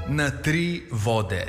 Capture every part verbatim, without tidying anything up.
na tri vode.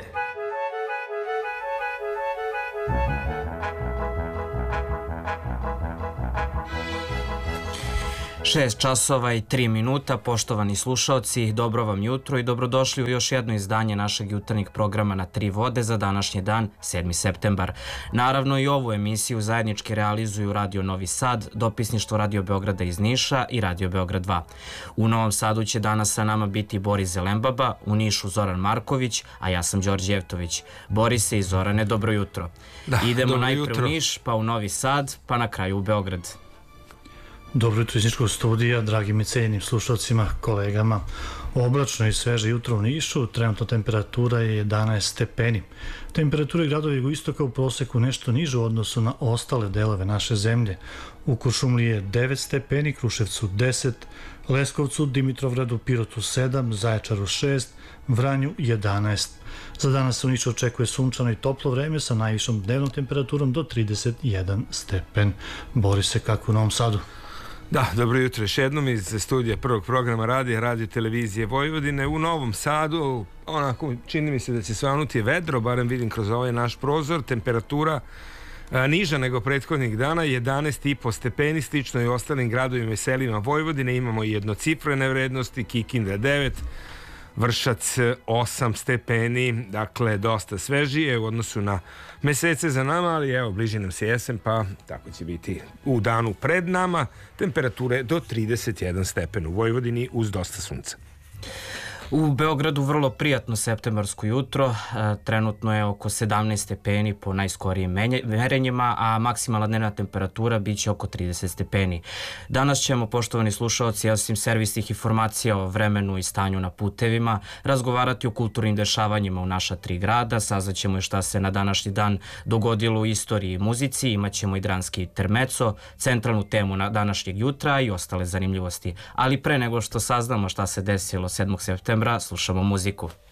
Šest časova i tri minuta, poštovani slušaoci, dobro vam jutro i dobrodošli u još jedno izdanje našeg jutarnjeg programa na tri vode za današnji dan, sedmi septembar. Naravno i ovu emisiju zajednički realizuju Radio Novi Sad, dopisništvo Radio Beograda iz Niša i Radio Beograd dva. U Novom Sadu će danas sa nama biti Boris Zelembaba, u Nišu Zoran Marković, a ja sam Đorđe Jevtović. Borise i Zorane, dobro jutro. Da, Idemo dobro najpre jutro. u Niš, pa u Novi Sad, pa na kraju u Beograd. Dobro jutro iz Niškog studija, dragim i cijenjenim slušalcima, kolegama. Oblačno i sveže jutro u Nišu, trenutno temperatura je jedanaest stepeni. Temperatura gradova jugoistoka u proseku nešto niže u odnosu na ostale delove naše zemlje. U Kuršumliji je devet stepeni, Kruševcu deset, Leskovcu, Dimitrovgradu, Pirotu sedam, Zaječaru šest, Vranju jedanaest. Za danas se u Nišu očekuje sunčano i toplo vreme sa najvišom dnevnom temperaturom do trideset jedan stepen. Bori se kako u Novom Sadu. Da, dobro jutro još jednom iz studija prvog programa radija, radio televizije Vojvodine u Novom Sadu. Onako, čini mi se da će svanuti vedro, barem vidim kroz ovaj naš prozor. Temperatura a, niža nego prethodnih dana, jedanaest i po stepeni, slično i ostalim gradovima i selima Vojvodine. Imamo i jednocifrene vrednosti, Kikinda devet, Vršac osam stepeni, dakle dosta svežije u odnosu na mesece za nama, ali evo, bliži nam se jesen, pa tako će biti u danu pred nama. Temperature do trideset jedan stepen u Vojvodini uz dosta sunca. U Beogradu vrlo prijatno septembarsko jutro, trenutno je oko sedamnaest stepeni po najskorijim merenjima, a maksimalna dnevna temperatura bit će oko trideset stepeni. Danas ćemo, poštovani slušaoci, osim servisnih informacija o vremenu i stanju na putevima, razgovarati o kulturnim dešavanjima u naša tri grada, saznaćemo i šta se na današnji dan dogodilo u istoriji i muzici, imat ćemo i dramski intermeco, centralnu temu na današnjeg jutra i ostale zanimljivosti. Ali pre nego što saznamo šta se desilo sedmog septembra, slušamo muziku.